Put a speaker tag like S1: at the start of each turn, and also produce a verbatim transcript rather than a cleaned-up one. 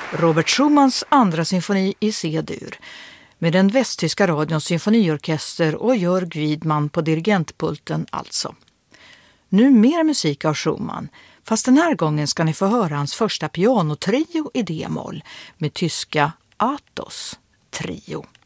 S1: Robert Schumanns andra symfoni i C-dur med den västtyska radions symfoniorkester och Jörg Widman på dirigentpulten alltså. Nu mer musik av Schumann, fast den här gången ska ni få höra hans första pianotrio i D-moll med tyska Athos trio.